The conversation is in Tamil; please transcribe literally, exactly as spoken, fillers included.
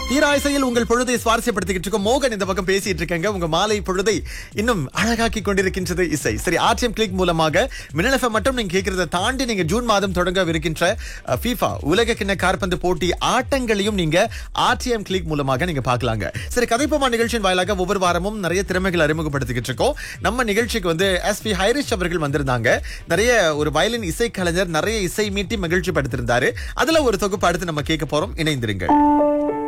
தீராய்சையில் உங்கள் பொழுதை சுவாரஸ்யப்படுத்திக்கிட்டு இருக்க மோகன் இந்த பக்கம் பேசிட்டு இருக்கங்க. உங்க மாலை பொழுதை இன்னும் அழகாக்கி கொண்டிருக்கின்றது இசை. சரி, ஆர்டிஎம் கிளிக் மூலமாக மின்னல் எஃப்எம் மட்டும் நீங்க கேட்கறத தாண்டி நீங்க ஜூன் மாதம் தொடங்கவிருக்கின்ற ஃபீஃபா உலக கிண்ண காற்பந்து போட்டி ஆட்டங்களையும் நீங்க ஆர்டிஎம் கிளிக் மூலமாக நீங்க பார்க்கலாங்க. சரி, கதைப்போமா நிகழ்ச்சியின் வாயிலாக ஒவ்வொரு வாரமும் நிறைய திறமைகள் அறிமுகப்படுத்திக்கிட்டு இருக்கோம். நம்ம நிகழ்ச்சிக்கு வந்து எஸ் பி ஹைரிஷ் அவர்கள் வந்திருந்தாங்க. நிறைய ஒரு வயலின் இசை கலைஞர், நிறைய இசை மீட்டி மகிழ்ச்சி படுத்திருந்தாரு. அதுல ஒரு தொகுப்பு அடுத்து நம்ம கேட்க போறோம். இணைந்திருங்கள்.